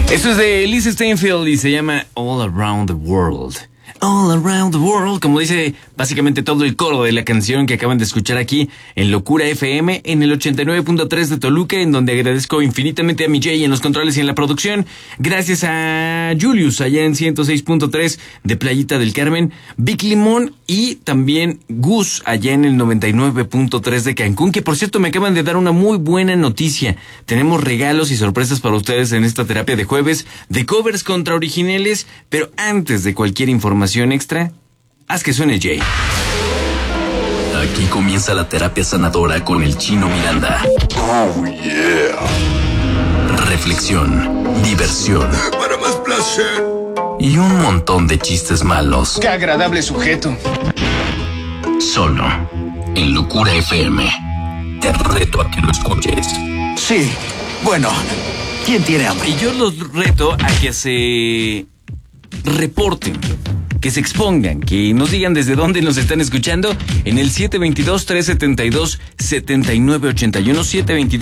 Esto es de Lisa Steinfeld y se llama All Around the World. All Around the World, como dice básicamente todo el coro de la canción que acaban de escuchar aquí en Locura FM, en el 89.3 de Toluca, en donde agradezco infinitamente a mi Jay en los controles y en la producción. Gracias a Julius allá en 106.3 de Playita del Carmen, Vic Limón y también Gus allá en el 99.3 de Cancún, que por cierto me acaban de dar una muy buena noticia. Tenemos regalos y sorpresas para ustedes en esta terapia de jueves de covers contra originales, pero antes de cualquier información extra, haz que suene Jay. Aquí comienza la terapia sanadora con el Chino Miranda. Oh, yeah. Reflexión, diversión. Para más placer. Y un montón de chistes malos. ¡Qué agradable sujeto! Solo en Locura FM. Te reto a que lo escuches. Sí, bueno, ¿quién tiene hambre? Y yo los reto a que se reporten, que se expongan, que nos digan desde dónde nos están escuchando en el 722-372-7981,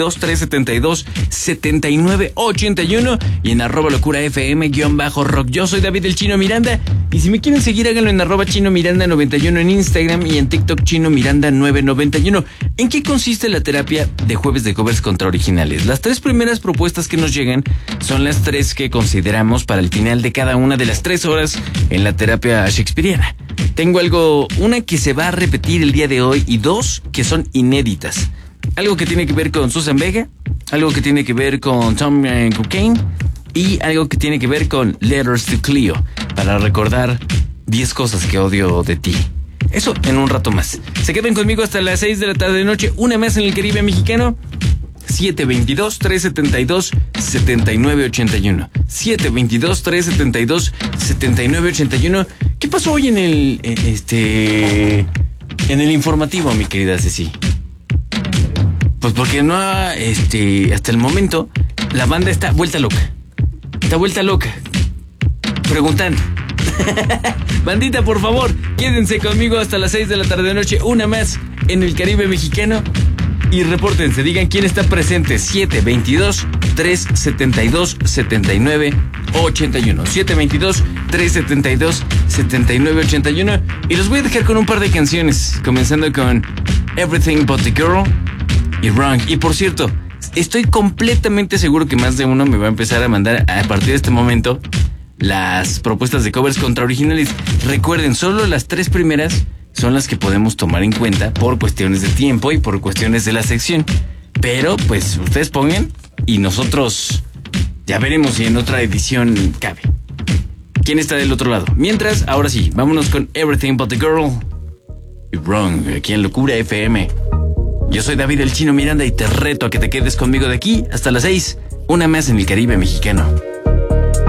722-372-7981 y en @locura FM_rock. Yo soy David el Chino Miranda y si me quieren seguir háganlo en @Chino Miranda 91 en Instagram y en TikTok Chino Miranda 991. ¿En qué consiste la terapia de jueves de covers contra originales? Las 3 primeras propuestas que nos llegan son las 3 que consideramos para el final de cada una de las 3 horas en la terapia shakespeariana. Tengo una que se va a repetir el día de hoy y 2 que son inéditas. Algo que tiene que ver con Susan Vega, algo que tiene que ver con Tom Cocaine y algo que tiene que ver con Letters to Cleo, para recordar 10 cosas que odio de ti. Eso en un rato más. Se quedan conmigo hasta las 6 de la tarde de noche, una más en el Caribe mexicano. 722-372-7981. 722-372-7981. ¿Qué pasó hoy en el informativo, mi querida Ceci? Pues porque no hasta el momento la banda está vuelta loca. Está vuelta loca. Preguntando. Bandita, por favor, quédense conmigo hasta las 6 de la tarde de noche, una más en el Caribe mexicano. Y repórtense, digan quién está presente. 722-372-7981. 722-372-7981. Y los voy a dejar con un par de canciones, comenzando con Everything But The Girl y Wrong. Y por cierto, estoy completamente seguro que más de uno me va a empezar a mandar a partir de este momento las propuestas de covers contra originales. Recuerden, solo las 3 primeras son las que podemos tomar en cuenta por cuestiones de tiempo y por cuestiones de la sección. Pero, pues, ustedes pongan y nosotros ya veremos si en otra edición cabe. ¿Quién está del otro lado? Mientras, ahora sí, vámonos con Everything But The Girl y Wrong, aquí en Locura FM. Yo soy David el Chino Miranda y te reto a que te quedes conmigo de aquí hasta las 6, una más en el Caribe mexicano.